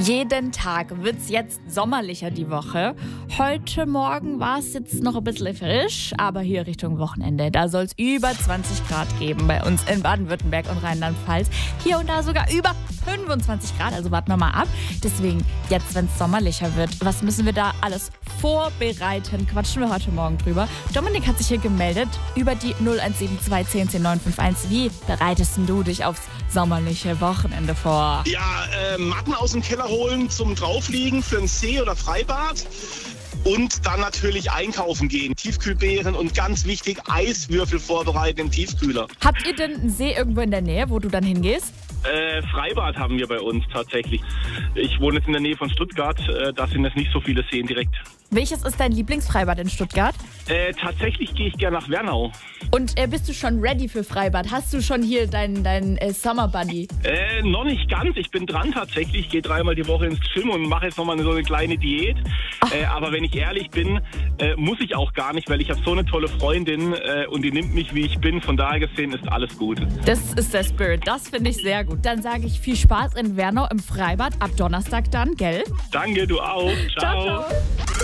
Jeden Tag wird es jetzt sommerlicher die Woche. Heute Morgen war es jetzt noch ein bisschen frisch, aber hier Richtung Wochenende, da soll es über 20 Grad geben bei uns in Baden-Württemberg und Rheinland-Pfalz. Hier und da sogar über 25 Grad, also warten wir mal ab. Deswegen, jetzt, wenn es sommerlicher wird, was müssen wir da alles vorbereiten? Quatschen wir heute Morgen drüber. Dominik hat sich hier gemeldet über die 0172 10 10 951. Wie bereitest du dich aufs sommerliche Wochenende vor? Ja, Matten aus dem Keller holen zum Draufliegen für ein See- oder Freibad. Und dann natürlich einkaufen gehen. Tiefkühlbeeren und ganz wichtig, Eiswürfel vorbereiten im Tiefkühler. Habt ihr denn einen See irgendwo in der Nähe, wo du dann hingehst? Freibad haben wir bei uns tatsächlich. Ich wohne jetzt in der Nähe von Stuttgart. Da sind jetzt nicht so viele Seen direkt. Welches ist dein Lieblingsfreibad in Stuttgart? Tatsächlich gehe ich gerne nach Wernau. Und bist du schon ready für Freibad? Hast du schon hier dein Summer Buddy? Noch nicht ganz. Ich bin dran tatsächlich. Ich gehe 3-mal die Woche ins Gym und mache jetzt nochmal so eine kleine Diät. Aber wenn ich ehrlich bin, muss ich auch gar nicht, weil ich habe so eine tolle Freundin und die nimmt mich, wie ich bin. Von daher gesehen ist alles gut. Das ist der Spirit. Das finde ich sehr gut. Dann sage ich viel Spaß in Wernau im Freibad ab Donnerstag dann, gell? Danke, du auch. Ciao, ciao.